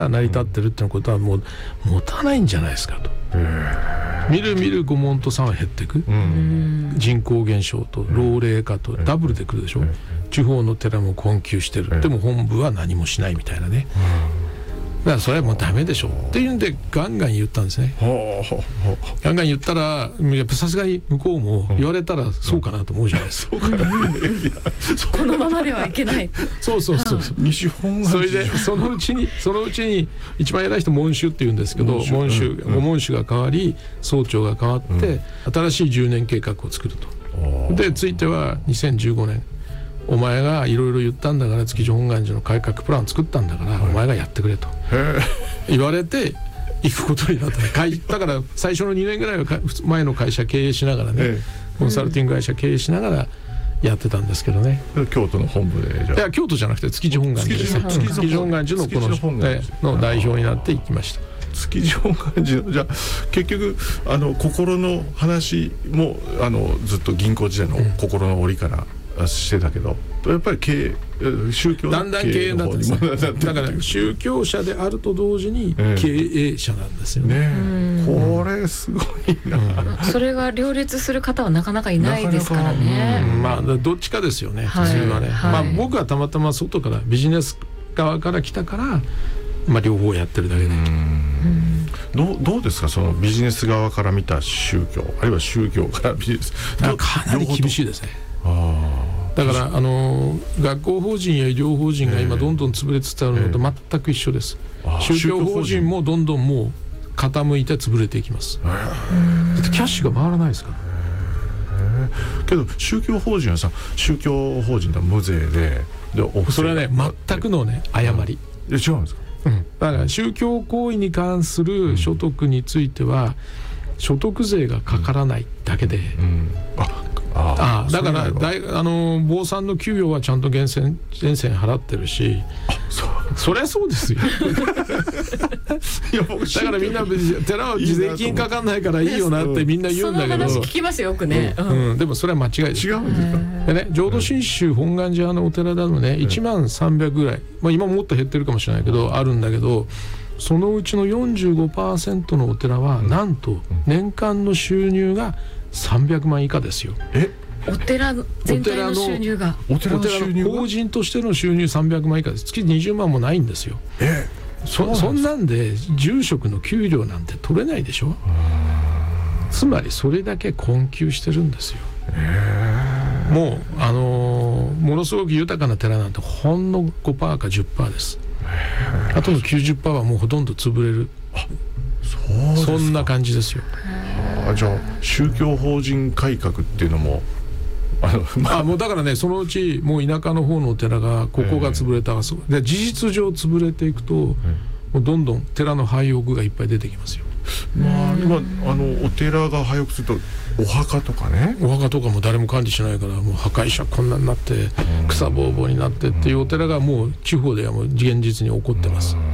成り立ってるってことはもう持たないんじゃないですかと。みるみるご門徒さんは減っていく、人口減少と老齢化とダブルでくるでしょ。地方の寺も困窮してる、でも本部は何もしないみたいなね。だからそれはもうダメでしょっていうんでガンガン言ったんですね。ガンガン言ったらやっぱさすがに向こうも言われたらそうかなと思うじゃないですか。 このままではいけない。 そうそうそうそう。西本願寺。それでそのうちに一番偉い人門主って言うんですけど、ご門主が変わり総長が変わって、新しい10年計画を作ると。でついては2015年。お前がいろいろ言ったんだから築地本願寺の改革プラン作ったんだから、お前がやってくれと言われて行くことになった。だから最初の2年ぐらいは前の会社経営しながらね、コンサルティング会社経営しながらやってたんですけどね。 京都の本部でじゃあ。 いや京都じゃなくて築地本願寺です。築地本願寺のこの代表になっていきました。 築地本願寺のじゃあ結局心の話もずっと銀行時代の心の折からしてたけど、やっぱり宗教だんだん経営になってます。だから宗教者であると同時に経営者なんですよね。 これすごいな。 それが両立する方はなかなかいないですからね。 まあどっちかですよね、普通はね。まあ僕はたまたま外からビジネス側から来たから、まあ両方やってるだけで。 どうですか、そのビジネス側から見た宗教、あるいは宗教からビジネス、 かなり厳しいですね。だから学校法人や医療法人が今どんどん潰れつつあるのと全く一緒です。宗教法人もどんどんもう傾いて潰れていきます。だってキャッシュが回らないですから。 けど宗教法人はさ、宗教法人は無税でそれはね全くのね誤り。 違うんですか。 だから宗教行為に関する所得については所得税がかからないだけで、だから坊さんの給与はちゃんと源泉払ってるし、そりゃそうですよ。だからみんな寺は税金かかんないからいいよなってみんな言うんだけど、 その話聞きますよくね。 でもそれは間違いです。 違うんですか。 でね、浄土真宗本願寺のお寺だとね1万300ぐらい、今もっと減ってるかもしれないけどあるんだけど、そのうちの 45% のお寺はなんと年間の収入が300万以下ですよ。 お寺全体の収入が、 お寺の法人としての収入300万以下です。月20万もないんですよ。そんなんで住職の給料なんて取れないでしょ。つまりそれだけ困窮してるんですよ。もうものすごく豊かな寺なんてほんの 5% か 10% です。あとの 90% はもうほとんど潰れる。そんな感じですよ。 じゃあ宗教法人改革っていうのももうだからね、そのうちもう田舎の方のお寺がここが潰れた、で事実上潰れていくと、もうどんどん寺の廃屋がいっぱい出てきますよ。 今お寺が廃屋するとお墓とかね、 お墓とかも誰も管理しないから、もう墓石はこんなになって草ぼうぼうになってっていうお寺がもう地方ではもう現実に起こってます。